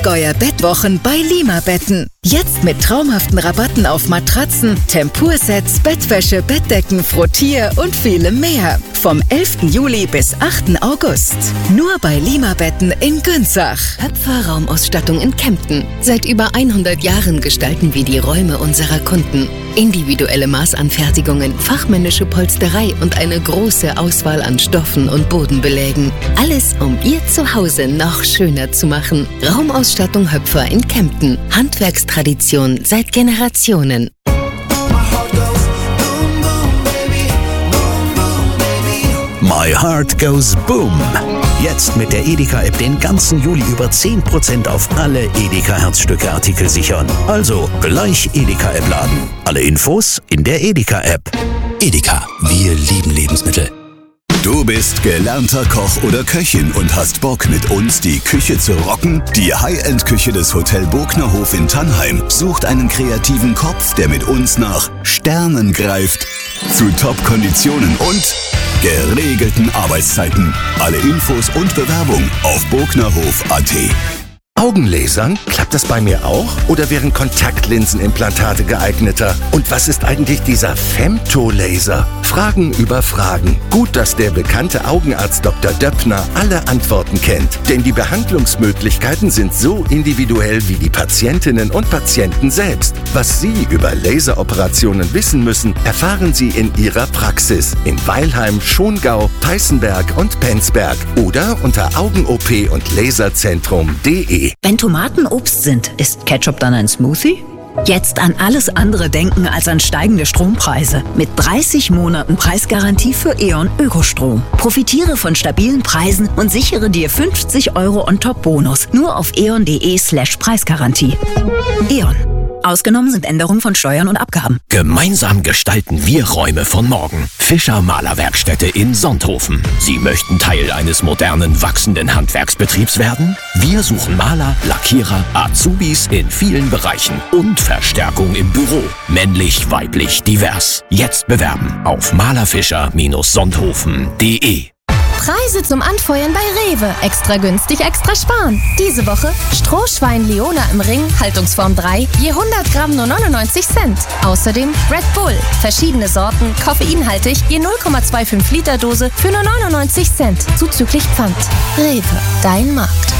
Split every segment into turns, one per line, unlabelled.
Allgäuer Bettwochen bei Lima Betten. Jetzt mit traumhaften Rabatten auf Matratzen, Tempursets, Bettwäsche, Bettdecken, Frottier und vielem mehr. Vom 11. Juli bis 8. August. Nur bei Lima Betten in Günzach.
Höpfer Raumausstattung in Kempten. Seit über 100 Jahren gestalten wir die Räume unserer Kunden. Individuelle Maßanfertigungen, fachmännische Polsterei und eine große Auswahl an Stoffen und Bodenbelägen. Alles, um Ihr Zuhause noch schöner zu machen. Raumausstattung Höpfer in Kempten. Handwerkstradition seit Generationen.
My Heart Goes Boom. Jetzt mit der Edeka-App den ganzen Juli über 10% auf alle Edeka-Herzstücke-Artikel sichern. Also gleich Edeka-App laden. Alle Infos in der Edeka-App.
Edeka, wir lieben Lebensmittel.
Du bist gelernter Koch oder Köchin und hast Bock, mit uns die Küche zu rocken? Die High-End-Küche des Hotel Bognerhof in Tannheim sucht einen kreativen Kopf, der mit uns nach Sternen greift. Zu Top-Konditionen und geregelten Arbeitszeiten. Alle Infos und Bewerbung auf bognerhof.at.
Augenlasern? Klappt das bei mir auch? Oder wären Kontaktlinsenimplantate geeigneter? Und was ist eigentlich dieser Femtolaser? Fragen über Fragen. Gut, dass der bekannte Augenarzt Dr. Döppner alle Antworten kennt. Denn die Behandlungsmöglichkeiten sind so individuell wie die Patientinnen und Patienten selbst. Was Sie über Laseroperationen wissen müssen, erfahren Sie in Ihrer Praxis. In Weilheim, Schongau, Peißenberg und Penzberg. Oder unter Augen-OP und Laserzentrum.de.
Wenn Tomaten Obst sind, ist Ketchup dann ein Smoothie? Jetzt an alles andere denken als an steigende Strompreise. Mit 30 Monaten Preisgarantie für E.ON Ökostrom. Profitiere von stabilen Preisen und sichere dir 50 € On-Top-Bonus. Nur auf eon.de/Preisgarantie. E.ON. Ausgenommen sind Änderungen von Steuern und Abgaben.
Gemeinsam gestalten wir Räume von morgen. Fischer Malerwerkstätte in Sonthofen. Sie möchten Teil eines modernen, wachsenden Handwerksbetriebs werden? Wir suchen Maler, Lackierer, Azubis in vielen Bereichen und Verstärkung im Büro. Männlich, weiblich, divers. Jetzt bewerben auf malerfischer-sonthofen.de.
Preise zum Anfeuern bei Rewe. Extra günstig, extra sparen. Diese Woche Strohschwein Leona im Ring, Haltungsform 3, je 100 Gramm nur 99 Cent. Außerdem Red Bull, verschiedene Sorten, koffeinhaltig, je 0,25 Liter Dose für nur 99 Cent, zuzüglich Pfand. Rewe, dein Markt.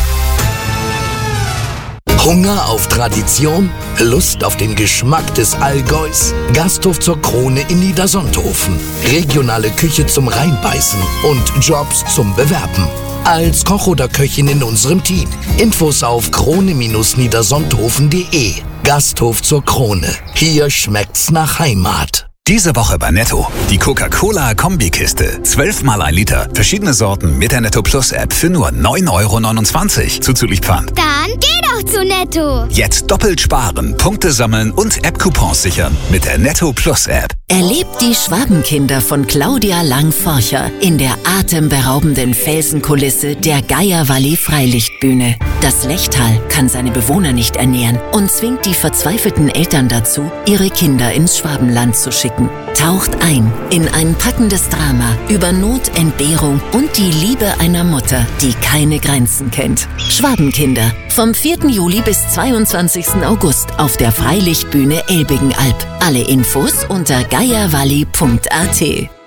Hunger auf Tradition? Lust auf den Geschmack des Allgäus? Gasthof zur Krone in Niedersonthofen. Regionale Küche zum Reinbeißen und Jobs zum Bewerben. Als Koch oder Köchin in unserem Team. Infos auf krone-niedersonthofen.de. Gasthof zur Krone. Hier schmeckt's nach Heimat.
Diese Woche bei Netto. Die Coca-Cola-Kombikiste. 12 mal 1 Liter. Verschiedene Sorten mit der Netto Plus App für nur 9,29 € zuzüglich Pfand.
Dann geh doch zu Netto.
Jetzt doppelt sparen, Punkte sammeln und App-Coupons sichern mit der Netto Plus App.
Erlebt die Schwabenkinder von Claudia Lang-Forcher in der atemberaubenden Felsenkulisse der Geiervalley Freilichtbühne. Das Lechtal kann seine Bewohner nicht ernähren und zwingt die verzweifelten Eltern dazu, ihre Kinder ins Schwabenland zu schicken. Taucht ein in ein packendes Drama über Not, Entbehrung und die Liebe einer Mutter, die keine Grenzen kennt. Schwabenkinder. Vom 4. Juli bis 22. August auf der Freilichtbühne Elbigenalb. Alle Infos unter geiervalley.at.